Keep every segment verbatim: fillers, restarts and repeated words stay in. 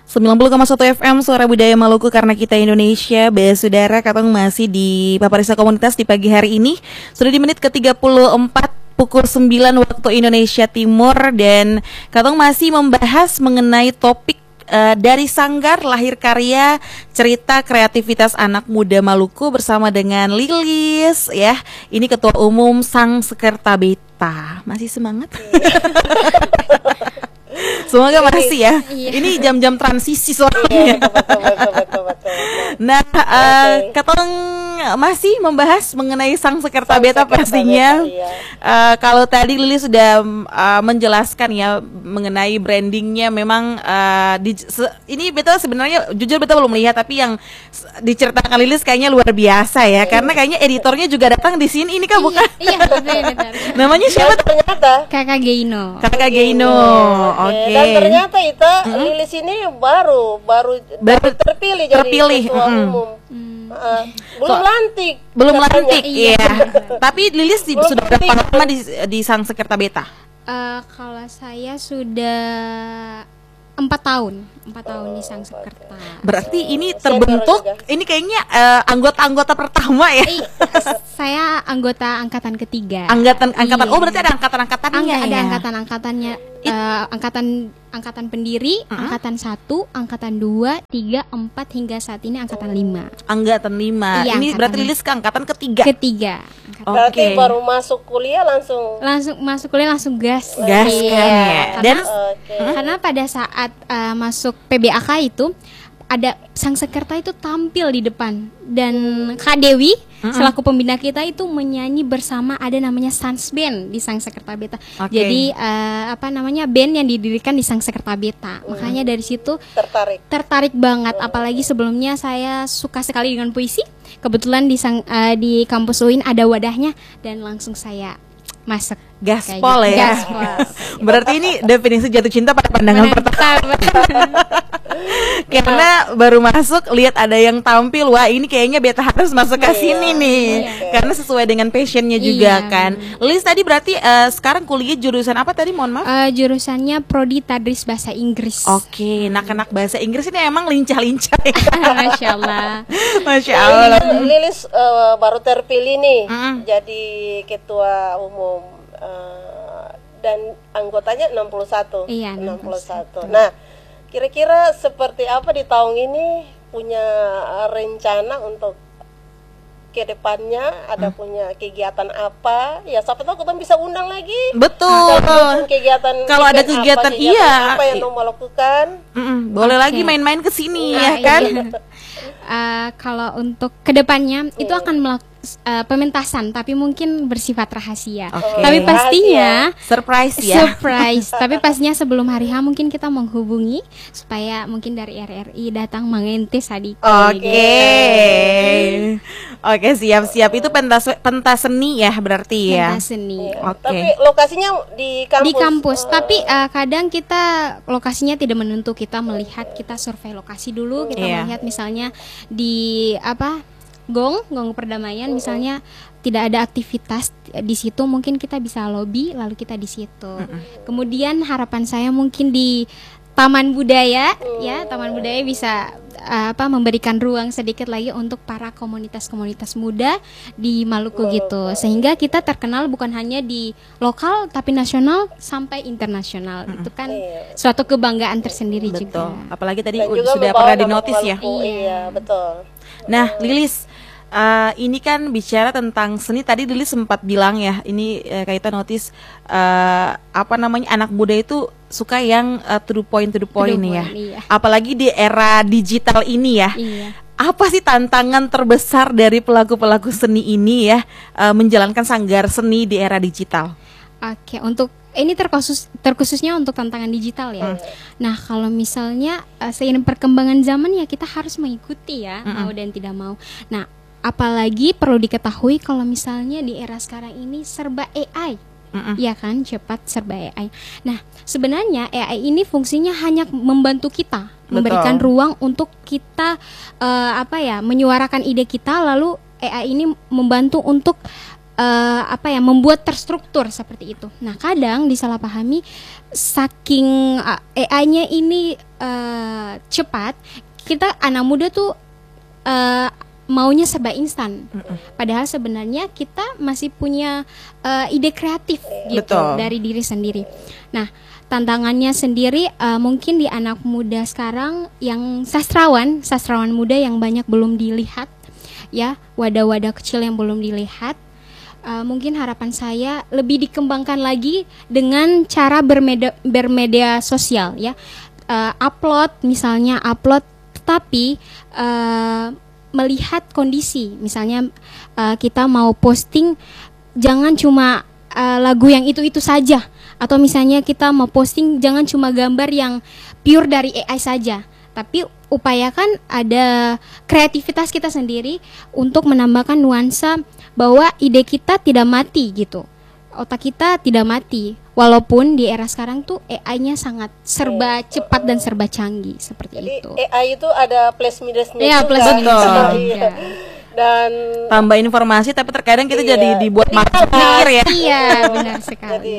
sembilan puluh koma satu F M Suara Budaya Maluku karena kita Indonesia. Saudara, katong masih di Paparisa Komunitas di pagi hari ini. Sudah di menit ke tiga puluh empat pukul sembilan waktu Indonesia Timur. Dan katong masih membahas mengenai topik uh, dari Sanggar Lahir Karya Cerita Kreativitas Anak Muda Maluku bersama dengan Lilis ya. Ini Ketua Umum Sang Sekerta Beta. Masih semangat? Semoga masih ya. Iya. Ini jam-jam transisi soalnya. Iya, betul, betul, betul, betul, betul. Nah, okay. uh, katong masih membahas mengenai Sang Sekerta Sang Beta pastinya. Iya. Uh, kalau tadi Lili sudah uh, menjelaskan ya mengenai brandingnya, memang uh, di, se- ini Beta sebenarnya jujur Beta belum melihat, tapi yang diceritakan Lilis kayaknya luar biasa ya, iya. Karena kayaknya editornya juga datang di sini. Ini kan bukan? Iya, benar. Namanya siapa ternyata? Kakak Geino. Kakak Geino. Oke. Okay. Dan ternyata itu mm-hmm. Lilis ini baru baru, baru terpilih, terpilih jadi ketua mm-hmm. umum. Mm. Uh, belum so, lantik. Belum lantik, iya. Tapi Lilis di, sudah berapa lama di, di Sang Sekerta Beta? Uh, kalau saya sudah empat tahun, empat tahun di Sang Sekerta. Berarti ini terbentuk, ini kayaknya uh, anggota-anggota pertama ya? I, saya anggota angkatan ketiga. Angkatan, angkatan. Iya. Oh, berarti ada angkatan-angkatannya Angga, ya? Ada angkatan-angkatannya. Uh, angkatan angkatan pendiri, uh-huh. angkatan satu, angkatan dua, tiga, empat hingga saat ini angkatan lima. Angkatan lima. Iya, ini angkatan berarti Lilis ke angkatan ketiga. Ketiga. Angkatan. Berarti okay. baru masuk kuliah langsung. Langsung masuk kuliah langsung gas. Gas kan ya. Karena, okay. karena pada saat uh, masuk P B A K itu ada Sang Sekerta itu tampil di depan dan Kak Dewi mm-hmm. selaku pembina kita itu menyanyi bersama, ada namanya Sans Band di Sang Sekerta Beta. Okay. Jadi uh, apa namanya band yang didirikan di Sang Sekerta Beta. Mm. Makanya dari situ tertarik tertarik banget. Mm. Apalagi sebelumnya saya suka sekali dengan puisi. Kebetulan di sang, uh, di kampus U I N ada wadahnya dan langsung saya masuk. Gaspol gitu. ya. Gaspol. Berarti ini definisi jatuh cinta pada pandangan pertama. Karena baru masuk lihat ada yang tampil, wah ini kayaknya Beta harus masuk ke sini iya, nih. Iya. Karena sesuai dengan passionnya juga iya, kan. Lilis tadi berarti uh, sekarang kuliah jurusan apa tadi? Mohon maaf. Uh, jurusannya Prodi Tadris Bahasa Inggris. Oke, nak-nak bahasa Inggris ini emang lincah-lincah ya. Masya Allah. Masya Allah. Lilis uh, baru terpilih nih mm. jadi ketua umum. Uh, dan anggotanya enam puluh satu. Iya, enam puluh satu. Nah, kira-kira seperti apa di tahun ini, punya rencana untuk ke depannya, ada hmm. punya kegiatan apa? Ya siapa tahu kita bisa undang lagi. Betul. Kegiatan kalau ada kegiatan, apa, iya apa yang mau lakukan? Mm-mm. Boleh okay. lagi main-main ke sini nah, ya kan? Iya. uh, kalau untuk kedepannya hmm. itu akan melakukan Uh, pementasan, tapi mungkin bersifat rahasia. Okay. Tapi pastinya rahasia. Surprise ya. Surprise. Tapi pastinya sebelum hari H mungkin kita menghubungi supaya mungkin dari R R I datang mengente Sadiko. Oke. Okay. Oke, okay, siap-siap. Itu pentas pentas seni ya berarti ya. Pentas seni. Oke. Okay. Tapi lokasinya di kampus. Di kampus. Uh, Tapi uh, kadang kita lokasinya tidak menentu, kita melihat, kita survei lokasi dulu, kita yeah. melihat misalnya di apa? Gong, Gong Perdamaian misalnya tidak ada aktivitas di situ, mungkin kita bisa lobby lalu kita di situ. Mm-hmm. Kemudian harapan saya mungkin di Taman Budaya mm. ya, Taman Budaya bisa uh, apa memberikan ruang sedikit lagi untuk para komunitas-komunitas muda di Maluku mm. gitu. Sehingga kita terkenal bukan hanya di lokal tapi nasional sampai internasional. Mm. Itu kan mm. suatu kebanggaan tersendiri betul. Juga. Apalagi tadi juga sudah pernah dinotis ya. Iya, iya, betul. Nah, Lilis, uh, ini kan bicara tentang seni. Tadi Lilis sempat bilang ya, ini uh, kaitan notis uh, apa namanya anak muda itu suka yang uh, to the point to the point nih ya. Iya. Apalagi di era digital ini ya. Iya. Apa sih tantangan terbesar dari pelaku-pelaku seni ini ya uh, menjalankan sanggar seni di era digital? Oke, untuk ini terkhusus terkhususnya untuk tantangan digital ya. Hmm. Nah, kalau misalnya uh, seiring perkembangan zaman ya kita harus mengikuti ya, hmm. mau dan tidak mau. Nah, apalagi perlu diketahui kalau misalnya di era sekarang ini serba A I. Mm-mm. Ya kan, cepat serba A I. Nah, sebenarnya A I ini fungsinya hanya membantu kita, betul. Memberikan ruang untuk kita uh, apa ya, menyuarakan ide kita, lalu A I ini membantu untuk Uh, apa ya membuat terstruktur seperti itu. Nah, kadang disalahpahami saking uh, A I-nya ini uh, cepat, kita anak muda tuh uh, maunya serba instan. Mm-mm. Padahal sebenarnya kita masih punya uh, ide kreatif gitu. Betul. Dari diri sendiri. Nah, tantangannya sendiri uh, mungkin di anak muda sekarang yang sastrawan, sastrawan muda yang banyak belum dilihat, ya, wadah-wadah kecil yang belum dilihat. Uh, mungkin harapan saya lebih dikembangkan lagi dengan cara bermedia, bermedia sosial, ya, uh, upload misalnya upload, tetapi uh, melihat kondisi, misalnya uh, kita mau posting, jangan cuma uh, lagu yang itu-itu saja, atau misalnya kita mau posting jangan cuma gambar yang pure dari A I saja, tapi upayakan ada kreativitas kita sendiri untuk menambahkan nuansa bahwa ide kita tidak mati gitu, otak kita tidak mati, walaupun di era sekarang tuh A I-nya sangat serba cepat dan serba canggih seperti Jadi, itu. A I itu ada plus minusnya ya, juga. Plus minus. Iya. Dan tambah informasi tapi terkadang kita iya, jadi dibuat malas pikir ya. Iya, benar sekali. Jadi,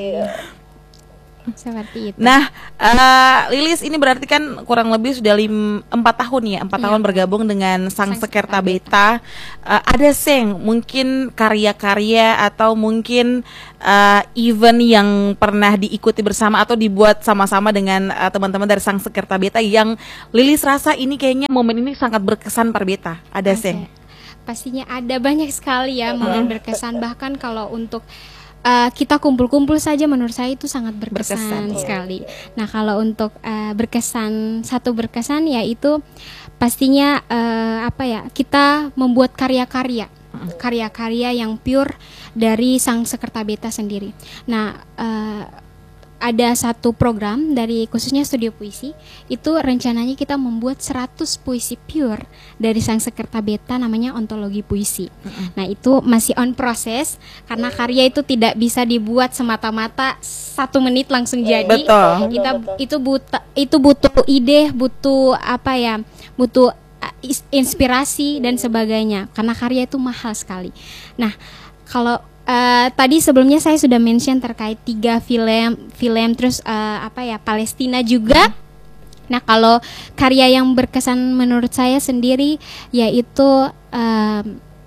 seperti itu. Nah, uh, Lilis ini berarti kan kurang lebih sudah lim, empat tahun ya, empat iya. tahun bergabung dengan Sang, Sang Sekerta Beta. Uh, ada Seng, mungkin karya-karya atau mungkin uh, event yang pernah diikuti bersama atau dibuat sama-sama dengan uh, teman-teman dari Sang Sekerta Beta yang Lilis rasa ini kayaknya momen ini sangat berkesan per Beta. Ada okay. Seng? Pastinya ada banyak sekali ya momen berkesan, bahkan kalau untuk Uh, kita kumpul-kumpul saja menurut saya itu sangat berkesan, berkesan sekali. Nah, kalau untuk uh, berkesan, satu berkesan yaitu pastinya uh, apa ya, kita membuat karya-karya, karya-karya yang pure dari Sang Sekerta Beta sendiri. Nah, uh, ada satu program dari khususnya Studio Puisi, itu rencananya kita membuat seratus puisi pure dari Sang Sekerta Beta, namanya Ontologi Puisi. Mm-hmm. Nah, itu masih on proses karena karya itu tidak bisa dibuat semata-mata satu menit langsung jadi. Betul. Kita itu buta, itu butuh ide, butuh apa ya, butuh inspirasi dan sebagainya. Karena karya itu mahal sekali. Nah, kalau Uh, tadi sebelumnya saya sudah mention terkait tiga film, film terus uh, apa ya, Palestina juga. Nah, kalau karya yang berkesan menurut saya sendiri yaitu uh,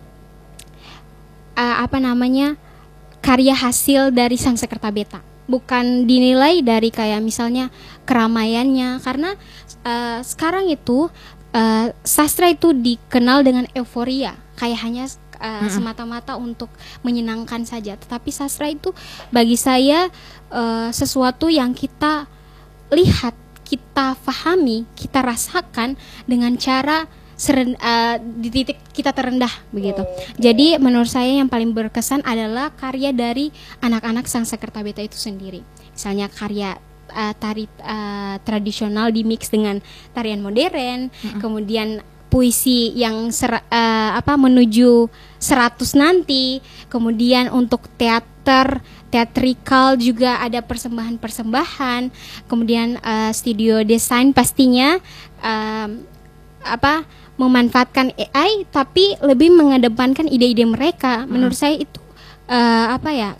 uh, apa namanya, karya hasil dari Sang Sekerta Beta. Bukan dinilai dari kayak misalnya keramaiannya, karena uh, sekarang itu uh, sastra itu dikenal dengan euforia, kayak hanya Uh, mm-hmm. semata-mata untuk menyenangkan saja. Tetapi sastra itu bagi saya uh, sesuatu yang kita lihat, kita pahami, kita rasakan dengan cara seren, uh, di titik kita terendah begitu. Jadi menurut saya yang paling berkesan adalah karya dari anak-anak Sang Sekerta Beta itu sendiri. Misalnya karya uh, tari uh, tradisional dimix dengan tarian modern, mm-hmm. kemudian puisi yang ser, uh, apa menuju seratus nanti, kemudian untuk teater, teatrikal juga ada persembahan-persembahan, kemudian uh, studio desain pastinya um, apa memanfaatkan A I tapi lebih mengedepankan ide-ide mereka. Hmm. Menurut saya itu uh, apa ya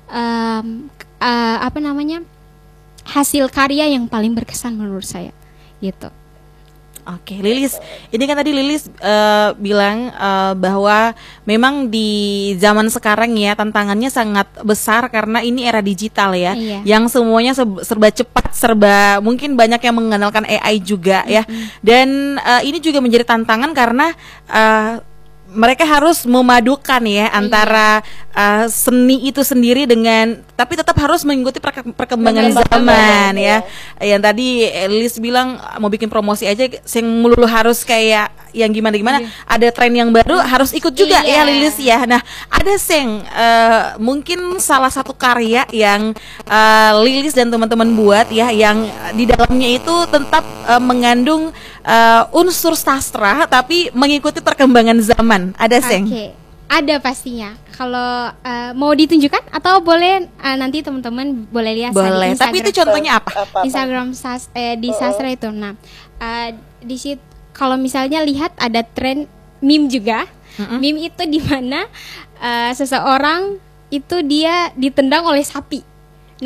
um, uh, apa namanya hasil karya yang paling berkesan menurut saya gitu. Oke, Lilis, ini kan tadi Lilis uh, bilang uh, bahwa memang di zaman sekarang ya tantangannya sangat besar karena ini era digital ya, iya. yang semuanya serba cepat, serba mungkin banyak yang mengandalkan A I juga mm-hmm. ya, dan uh, ini juga menjadi tantangan karena uh, mereka harus memadukan ya antara uh, seni itu sendiri dengan tapi tetap harus mengikuti perke- perkembangan Benar, zaman ya. ya. Yang tadi Lilis bilang mau bikin promosi aja sing melulu harus kayak yang gimana-gimana, iya. ada tren yang baru harus ikut juga iya. ya Lilis ya. Nah, ada sing uh, mungkin salah satu karya yang uh, Lilis dan teman-teman buat ya yang di dalamnya itu tetap uh, mengandung uh, unsur sastra tapi mengikuti perkembangan zaman. Ada Seng? Oke, ada pastinya. Kalau uh, mau ditunjukkan atau boleh uh, nanti teman-teman boleh lihat. Boleh. Tapi itu contohnya apa? Instagram sas, eh, di sastra itu. Nah, uh, di situ kalau misalnya lihat ada tren meme juga. Mm-hmm. Meme itu di mana uh, seseorang itu dia ditendang oleh sapi. Nah,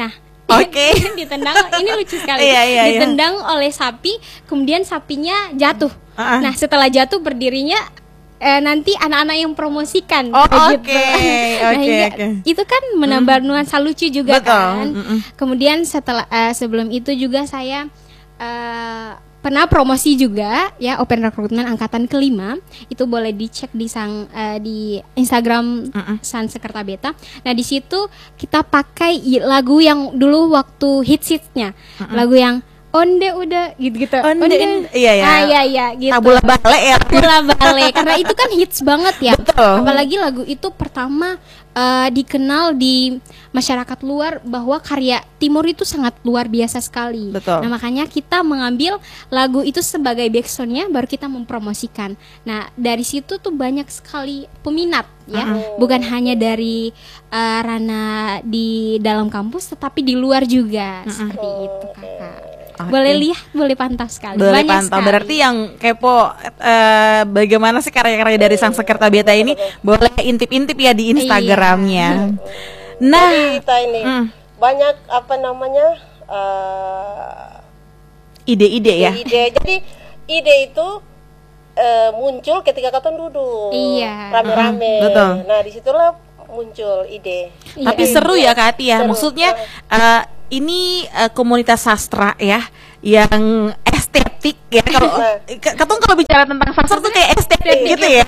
Oke. Okay. Ditendang, ini lucu sekali. Iya, iya, Ditendang iya. oleh sapi, kemudian sapinya jatuh. Uh-uh. Nah, setelah jatuh berdirinya eh, nanti anak-anak yang promosikan. Oh, oke. Gitu. Nah, Oke, oke. Itu kan menambah hmm. nuansa lucu juga. Betul. Kan. Mm-mm. Kemudian setelah uh, sebelum itu juga saya uh, pernah promosi juga ya Open Recruitment angkatan kelima. Itu boleh dicek di sang uh, di Instagram uh-uh. Sansekerta Beta. Nah di situ kita pakai lagu yang dulu waktu hits-hitsnya, uh-uh. lagu yang Onde udah gitu-gitu. Onde, Onde. Iya ya. Ah, iya iya gitu. Tabula Bale ya. Tabula Bale karena itu kan hits banget ya. Betul. Apalagi lagu itu pertama uh, dikenal di masyarakat luar bahwa karya Timur itu sangat luar biasa sekali. Betul. Nah, makanya kita mengambil lagu itu sebagai backsoundnya baru kita mempromosikan. Nah, dari situ tuh banyak sekali peminat ya. Uh-huh. Bukan hanya dari uh, ranah di dalam kampus tetapi di luar juga. Uh-huh. Seperti itu, Kakak. Okay. Boleh lihat, boleh pantau sekali. Boleh Banyak pantau. sekali. Berarti yang kepo uh, bagaimana sih karya-karya dari Sansekerta Beta ini boleh intip-intip ya di Instagramnya. Iya. Nah, jadi kita ini mm. banyak apa namanya uh, ide-ide ya. Ide. Jadi ide itu uh, muncul ketika kita duduk iya. rame-rame. Betul. Nah disitulah muncul ide. Tapi iya. seru ya Kak Ati ya. Seru. Maksudnya uh, ini uh, komunitas sastra ya yang estetik ya. Kalau Katong kalau bicara tentang sastra tuh kayak estetik gitu ya.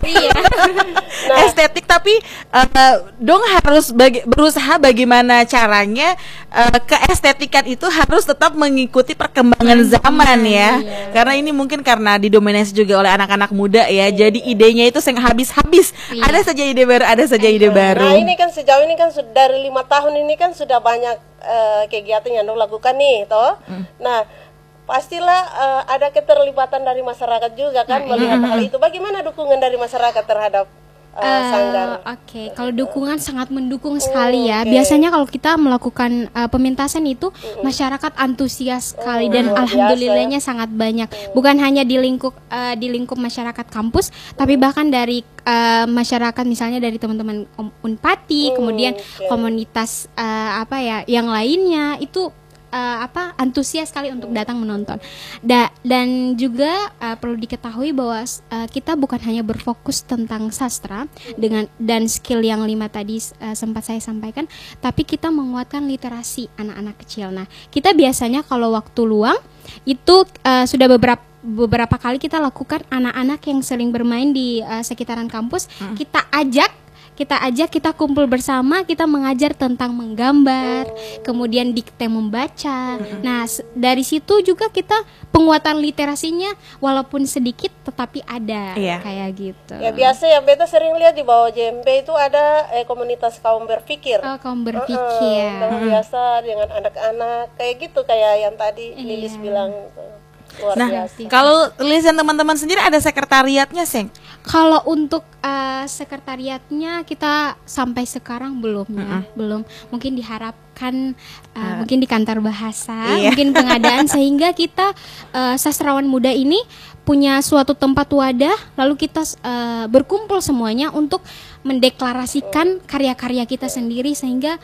Nah. Estetik tapi uh, dong harus bagi, berusaha bagaimana caranya uh, keestetikan itu harus tetap mengikuti perkembangan zaman ya. Iya. Karena ini mungkin karena didominasi juga oleh anak-anak muda ya. Jadi idenya itu sing habis-habis. Iya. Ada saja ide baru, ada saja ide baru. Nah ini kan sejauh ini kan sudah dari lima tahun ini kan sudah banyak uh, kegiatan yang dong lakukan nih, toh. Hmm. Nah pastilah uh, ada keterlibatan dari masyarakat juga kan nah, melihat hal itu. Bagaimana dukungan dari masyarakat terhadap uh, uh, sanggar? Oke, okay. Kalau dukungan sangat mendukung sekali ya. Okay. Biasanya kalau kita melakukan uh, pementasan itu uh-uh. masyarakat antusias sekali uh, dan uh, alhamdulillahnya biasa. Sangat banyak. Uh. Bukan hanya di lingkup uh, di lingkup masyarakat kampus, uh. tapi bahkan dari uh, masyarakat misalnya dari teman-teman Unpati, uh, kemudian okay. komunitas uh, apa ya yang lainnya itu Uh, apa antusias sekali untuk datang menonton. Da, dan juga uh, perlu diketahui bahwa uh, kita bukan hanya berfokus tentang sastra dengan dan skill yang lima tadi uh, sempat saya sampaikan, tapi kita menguatkan literasi anak-anak kecil. Nah, kita biasanya kalau waktu luang itu uh, sudah beberapa beberapa kali kita lakukan anak-anak yang sering bermain di uh, sekitaran kampus, hmm. kita ajak kita ajak, kita kumpul bersama, kita mengajar tentang menggambar, oh. kemudian dikte membaca. Mm-hmm. Nah, s- dari situ juga kita penguatan literasinya walaupun sedikit tetapi ada, yeah. kayak gitu. Ya biasa ya, beta sering lihat di bawah J M P itu ada eh, komunitas kaum berpikir. Oh, kaum berpikir. Uh-uh, mm-hmm. Biasa dengan anak-anak kayak gitu kayak yang tadi Lilis yeah. bilang gitu. Luar nah, biasa. Kalau Lilis dan teman-teman sendiri ada sekretariatnya, Seng? Kalau untuk uh, sekretariatnya kita sampai sekarang belum ya, mm-hmm. belum. Mungkin diharapkan uh, uh. mungkin di kantor bahasa, iya. mungkin pengadaan sehingga kita uh, sastrawan muda ini punya suatu tempat wadah, lalu kita uh, berkumpul semuanya untuk mendeklarasikan karya-karya kita sendiri sehingga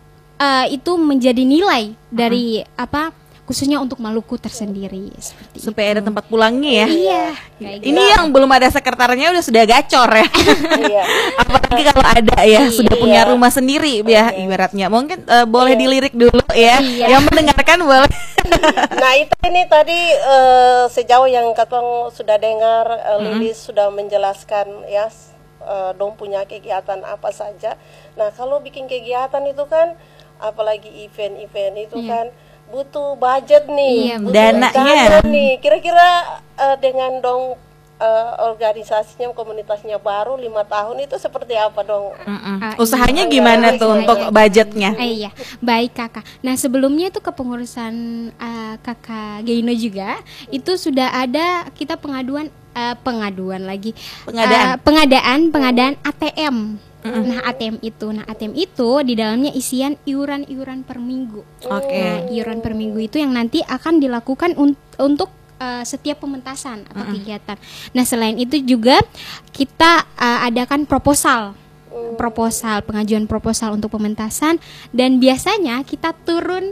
uh, itu menjadi nilai dari uh-huh. apa? khususnya untuk Maluku tersendiri seperti supaya itu. Ada tempat pulangnya ya. Iya. Ini gitu. Yang belum ada sekretariatnya udah sudah gacor ya. Iya. Apalagi kalau ada ya, iya. sudah punya rumah sendiri ya okay. ibaratnya. Mungkin uh, boleh iya. dilirik dulu ya. Iya. Yang mendengarkan boleh. Nah, itu ini tadi uh, sejauh yang Katong sudah dengar uh, Lilis mm-hmm. sudah menjelaskan ya uh, dong punya kegiatan apa saja. Nah, kalau bikin kegiatan itu kan apalagi event-event itu yeah. kan butuh budget nih, iya, butuh dananya nih. Kira-kira uh, dengan dong uh, organisasinya, komunitasnya baru lima tahun itu seperti apa dong? Uh, Usahanya iya, gimana iya, tuh iya, untuk iya. budgetnya? Eh, iya, baik kakak. Nah sebelumnya itu kepengurusan uh, kakak Geino juga itu sudah ada kita pengaduan uh, pengaduan lagi pengadaan uh, pengadaan pengadaan A T M. Nah A T M itu, nah A T M itu di dalamnya isian iuran-iuran per minggu. Oke. Okay. Nah, iuran per minggu itu yang nanti akan dilakukan un- untuk uh, setiap pementasan atau uh-uh. kegiatan. Nah selain itu juga kita uh, adakan proposal, proposal pengajuan proposal untuk pementasan dan biasanya kita turun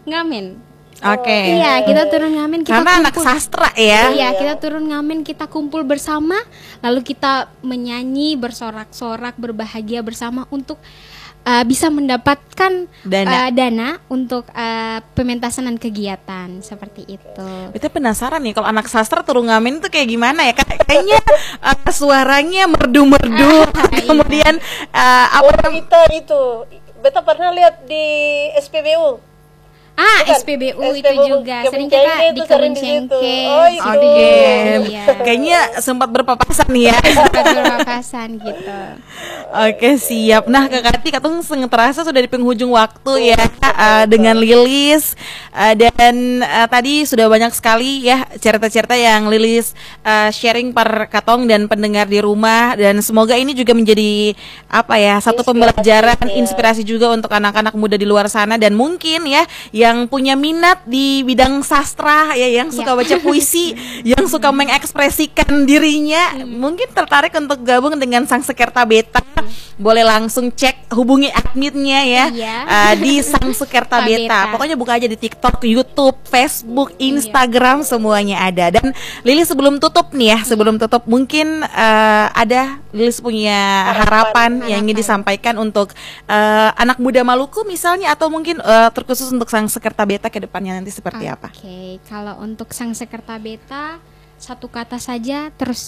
ngamen. Oke. Okay. Iya, kita turun ngamen, kita karena kumpul. Anak sastra ya. Iya, kita turun ngamen, kita kumpul bersama, lalu kita menyanyi, bersorak-sorak, berbahagia bersama untuk uh, bisa mendapatkan dana, uh, dana untuk uh, pementasan dan kegiatan seperti itu. Kita penasaran nih kalau anak sastra turun ngamen itu kayak gimana ya? Kayaknya uh, suaranya merdu-merdu, Ah, kemudian iya. uh, apa? Oh, kita itu, beta pernah lihat di S P B U. Ah, Bukan, S P B U S P B U itu juga sering Kebun kita Cengkeh di itu Kebun sering di situ. Cengkeh. Oh, itu. Oke, Iya. kayaknya sempat berpapasan nih ya. Sempat berpapasan gitu. Oke, siap. Nah, Kak Karti, Katung seng terasa sudah di penghujung waktu ya uh, dengan Lilis uh, dan uh, tadi sudah banyak sekali ya cerita-cerita yang Lilis uh, sharing per Katong dan pendengar di rumah, dan semoga ini juga menjadi apa ya satu pembelajaran, inspirasi juga untuk anak-anak muda di luar sana, dan mungkin ya yang punya minat di bidang sastra ya, yang suka Ya. baca puisi, yang suka mengekspresikan dirinya, mungkin tertarik untuk gabung dengan Sang Sekerta Beta, boleh langsung cek, hubungi adminnya ya, Iya. uh, di Sang Sekerta Pak Beta. Beta. Pokoknya buka aja di TikTok, YouTube, Facebook, Instagram, semuanya ada. Dan Lili sebelum tutup nih ya, sebelum tutup mungkin uh, ada Lilis punya harapan, Harapan. yang ingin disampaikan untuk uh, anak muda Maluku misalnya, atau mungkin uh, terkhusus untuk Sang Sekerta Beta ke depannya nanti seperti apa? Oke, kalau untuk Sang Sekerta Beta, satu kata saja, terus